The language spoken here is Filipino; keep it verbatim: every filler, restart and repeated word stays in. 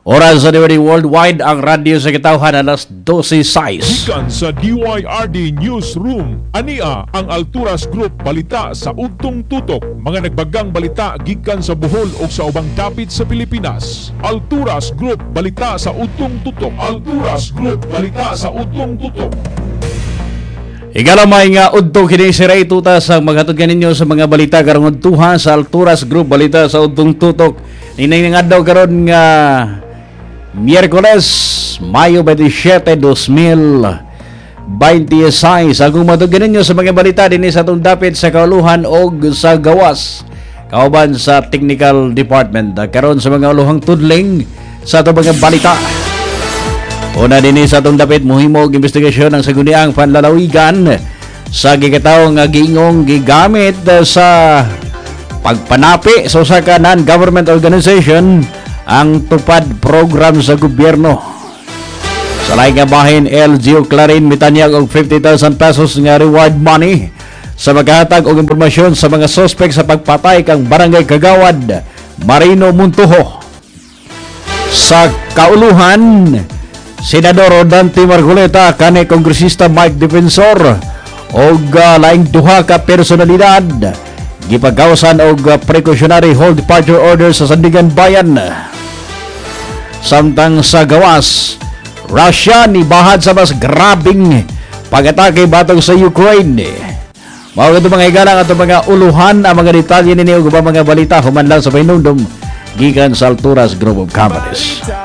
Oras sa D Y R D Worldwide, ang radyo sa kitawhan alas dose sais. Gikan sa D Y R D Newsroom, ania ang Alturas Group balita sa ugtong tutok. Mga nagbagang balita gikan sa Bohol o sa ubang dapit sa Pilipinas. Alturas Group balita sa ugtong tutok. Alturas Group balita sa ugtong tutok. Igalamay nga udto kini si Ray Tuta sa maghatod kaninyo sa mga balita karong udtuha sa Alturas Group balita sa ugtong tutok. Ninay nga daw karon nga Miyerkules, Mayo twenty-seven, dos mil veintiséis. Ang umatugan ninyo sa mga balita din sa itong dapit sa kauluhan o sa gawas. Kauban sa Technical Department. Karon sa mga uluhang tudling sa itong mga balita. Una din sa itong dapit, muhimog investigasyon ng saguniang panlalawigan sa gigataw nga gingong gigamit sa pagpanapi sa usa ka non-government organization ang tupad program sa gobyerno. Sa laing nga bahin, L G O Clarin mitanyag og fifty thousand pesos nga reward money sa maghatag og impormasyon sa mga suspect sa pagpatay kang Barangay Kagawad, Marino Muntuho. Sa kauluhan, Senador Dante Margoleta kani Kongresista Mike Defensor og uh, laing duha ka personalidad gipagawasan og uh, precautionary hold departure order sa Sandigan Bayan. Samtang sa gawas, Russia ni bahad sa mas grabing pag-atake batong sa Ukraine. Mao ito mga igalang at mga uluhan ang mga detalye ninyo ug mga balita human lang sa painundom gikan sa Alturas Group of Companies.